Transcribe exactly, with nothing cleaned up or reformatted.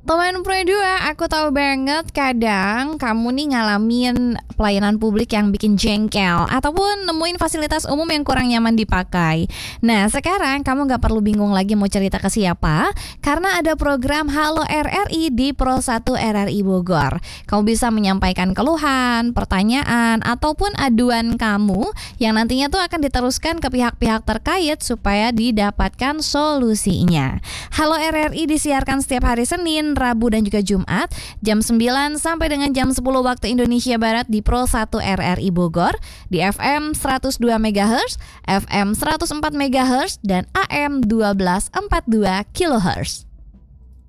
Teman Pro dua, aku tahu banget kadang kamu nih ngalamin pelayanan publik yang bikin jengkel ataupun nemuin fasilitas umum yang kurang nyaman dipakai. Nah, sekarang kamu gak perlu bingung lagi mau cerita ke siapa karena ada program Halo R R I di Pro satu R R I Bogor. Kamu bisa menyampaikan keluhan, pertanyaan, ataupun aduan kamu yang nantinya tuh akan diteruskan ke pihak-pihak terkait supaya didapatkan solusinya. Halo R R I disiarkan setiap hari Senin, Rabu dan juga Jumat jam sembilan sampai dengan jam sepuluh waktu Indonesia Barat di Pro satu R R I Bogor di F M seratus dua megahertz, F M seratus empat megahertz dan A M satu dua empat dua kilohertz.